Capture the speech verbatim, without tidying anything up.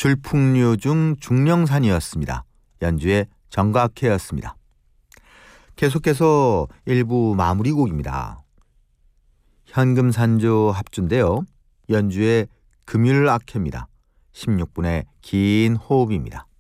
줄풍류 중 중령산이었습니다. 연주의 정각회였습니다. 계속해서 일부 마무리곡입니다. 현금산조 합주인데요. 연주의 금율악회입니다. 십육 분의 긴 호흡입니다.